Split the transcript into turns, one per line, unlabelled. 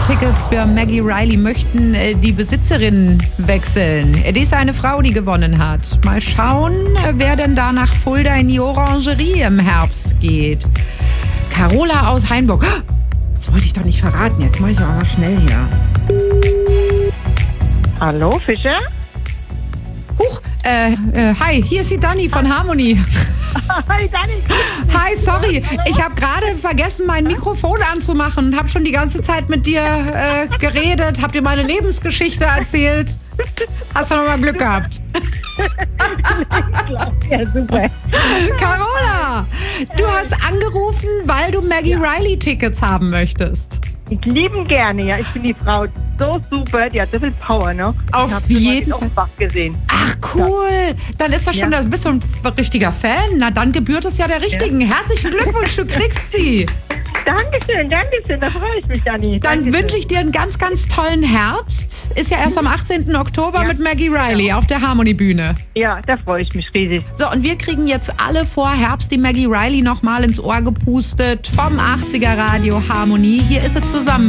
Tickets für Maggie Reilly möchten die Besitzerin wechseln. Die ist eine Frau, die gewonnen hat. Mal schauen, wer denn da nach Fulda in die Orangerie im Herbst geht. Carola aus Hainburg. Das wollte ich doch nicht verraten. Jetzt mache ich aber mal schnell hier.
Hallo, Fischer?
Huch, hi, hier ist die Dani von Harmony.
Hi, Dani.
Hi, sorry, ich habe gerade vergessen, mein Mikrofon anzumachen und habe schon die ganze Zeit mit dir geredet, habe dir meine Lebensgeschichte erzählt. Hast du noch mal Glück gehabt.
Ja, super.
Carola, du hast angerufen, weil du Maggie Reilly Tickets haben möchtest.
Ich liebe ihn gerne, ja. Ich finde die Frau so super, die hat so viel Power, ne?
Auf jeden Fall.
Fall. Gesehen.
Ach cool, dann ist das schon, da bist du ein richtiger Fan. Na, dann gebührt es ja der Richtigen. Herzlichen Glückwunsch, du kriegst sie.
Dankeschön, da freue ich mich, Dani.
Dann wünsche ich dir einen ganz, ganz tollen Herbst. Ist ja erst am 18. Oktober mit Maggie Reilly auf der Harmony-Bühne.
Ja, da freue ich mich riesig.
So, und wir kriegen jetzt alle vor Herbst die Maggie Reilly nochmal ins Ohr gepustet vom 80er Radio Harmony. Hier ist sie zusammen